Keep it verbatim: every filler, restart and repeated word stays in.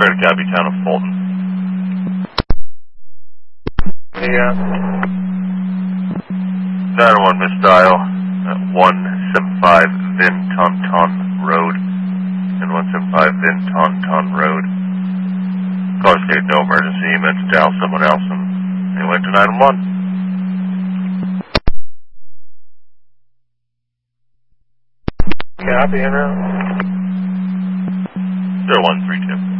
Credit Copy, Town of Fulton. Yeah. nine one Miss Dial at one seven five Vin Ton Ton Road and one seven five Vin Ton Ton Road. Car state no emergency. You meant to dial someone else and they went to nine one one. Copy, and out. zero one three two.